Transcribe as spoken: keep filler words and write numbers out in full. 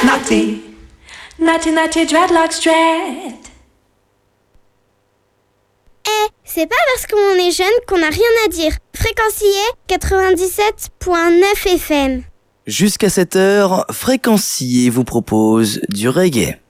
Naughty, naughty, naughty dreadlocks dread. Eh, c'est pas parce qu'on est jeune qu'on n'a rien à dire. Fréquencier quatre-vingt-dix-sept virgule neuf F M. Jusqu'à cette heure, Fréquencier vous propose du reggae.